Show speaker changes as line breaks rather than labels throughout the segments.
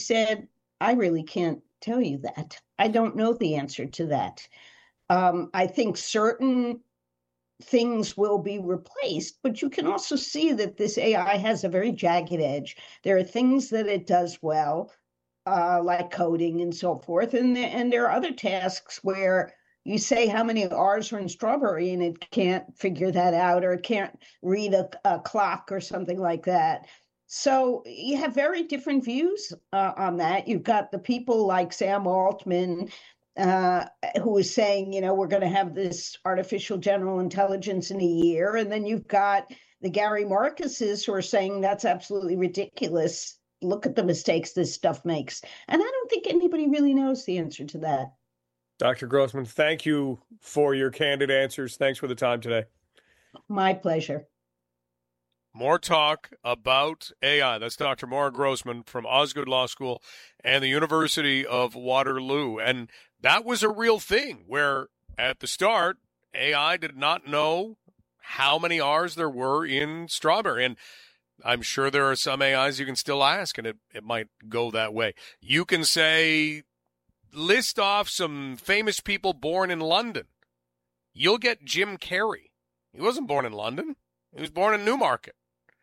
said, I really can't tell you that. I don't know the answer to that. I think certain things will be replaced, but you can also see that this AI has a very jagged edge. There are things that it does well, like coding and so forth, and there are other tasks where you say how many R's are in strawberry and it can't figure that out, or it can't read a clock or something like that. So you have very different views on that. You've got the people like Sam Altman, who is saying, we're going to have this artificial general intelligence in a year. And then you've got the Gary Marcuses who are saying that's absolutely ridiculous. Look at the mistakes this stuff makes. And I don't think anybody really knows the answer to that.
Dr. Grossman, thank you for your candid answers. Thanks for the time today.
My pleasure.
More talk about AI. That's Dr. Maura Grossman from Osgood Law School and the University of Waterloo. And that was a real thing where at the start, AI did not know how many R's there were in strawberry. And I'm sure there are some AIs you can still ask, and it might go that way. You can say, list off some famous people born in London. You'll get Jim Carrey. He wasn't born in London. He was born in Newmarket.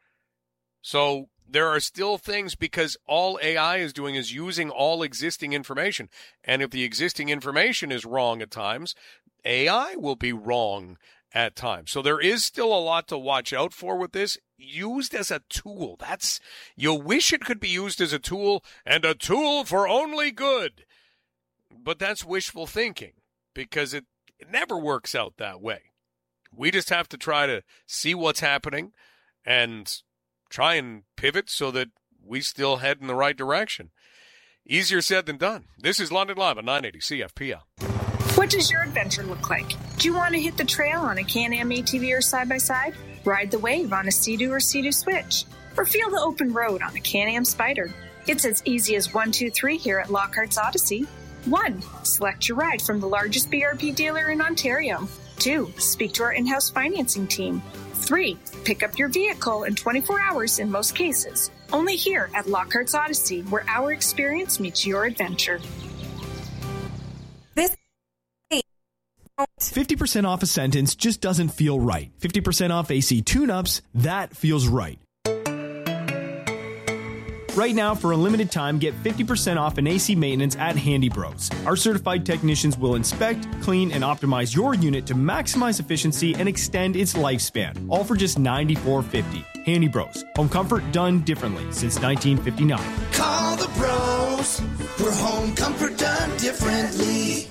So there are still things, because all AI is doing is using all existing information. And if the existing information is wrong at times, AI will be wrong at times. So there is still a lot to watch out for with this. Used as a tool. You wish it could be used as a tool, and a tool for only good. But that's wishful thinking, because it never works out that way. We just have to try to see what's happening and try and pivot so that we still head in the right direction. Easier said than done. This is London Live on 980 CFPL.
What does your adventure look like? Do you want to hit the trail on a Can-Am ATV or side-by-side? Ride the wave on a Sea-Doo or Sea-Doo Switch? Or feel the open road on a Can-Am Spyder? It's as easy as 1, 2, 3 here at Lockhart's Odyssey. 1. Select your ride from the largest BRP dealer in Ontario. 2. Speak to our in-house financing team. 3. Pick up your vehicle in 24 hours in most cases. Only here at Lockhart's Odyssey, where our experience meets your adventure.
50% off a sentence just doesn't feel right. 50% off AC tune-ups, that feels right. Right now, for a limited time, get 50% off an AC maintenance at Handy Bros. Our certified technicians will inspect, clean, and optimize your unit to maximize efficiency and extend its lifespan, all for just $94.50. Handy Bros. Home comfort done differently since 1959.
Call the bros for home comfort done differently.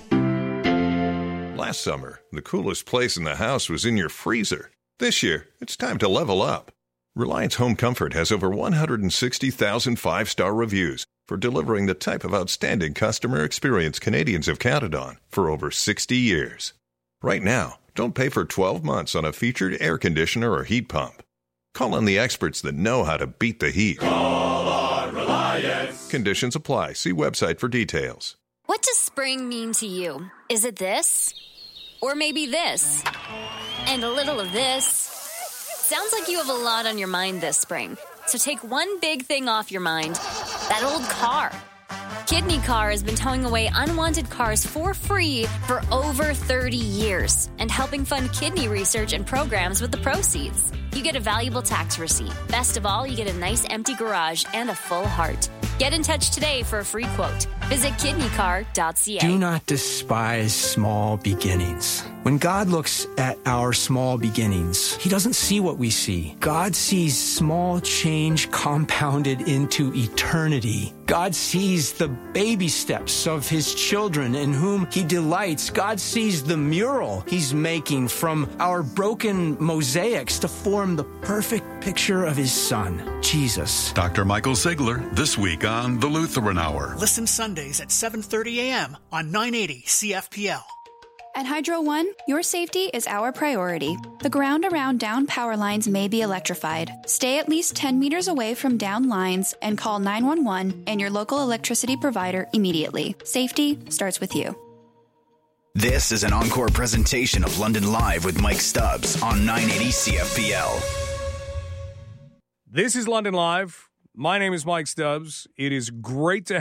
Last summer, the coolest place in the house was in your freezer. This year, it's time to level up. Reliance Home Comfort has over 160,000 five-star reviews for delivering the type of outstanding customer experience Canadians have counted on for over 60 years. Right now, don't pay for 12 months on a featured air conditioner or heat pump. Call on the experts that know how to beat the heat.
Call on Reliance.
Conditions apply. See website for details.
What does spring mean to you? Is it this? Or maybe this? And a little of this? Sounds like you have a lot on your mind this spring. So take one big thing off your mind. That old car. Kidney Car has been towing away unwanted cars for free for over 30 years and helping fund kidney research and programs with the proceeds. You get a valuable tax receipt. Best of all, you get a nice empty garage and a full heart. Get in touch today for a free quote. Visit kidneycar.ca.
Do not despise small beginnings. When God looks at our small beginnings, He doesn't see what we see. God sees small change compounded into eternity. God sees the baby steps of His children in whom He delights. God sees the mural He's making from our broken mosaics to form the perfect picture of His Son, Jesus.
Dr. Michael Ziegler, this week on The Lutheran Hour.
Listen Sundays at 7:30 a.m. on 980 CFPL.
At Hydro One, your safety is our priority. The ground around down power lines may be electrified. Stay at least 10 meters away from down lines and call 911 and your local electricity provider immediately. Safety starts with you.
This is an encore presentation of London Live with Mike Stubbs on 980 CFPL.
This is London Live. My name is Mike Stubbs. It is great to